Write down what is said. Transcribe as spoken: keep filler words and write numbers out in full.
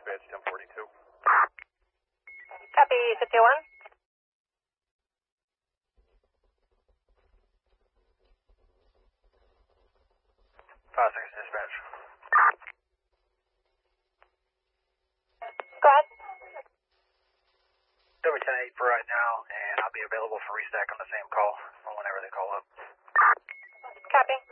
dispatch ten forty-two. Copy, fifty-one. Five six dispatch. Go ahead. W ten eight for right now, and I'll be available for restack on the same call or whenever they call up. Copy.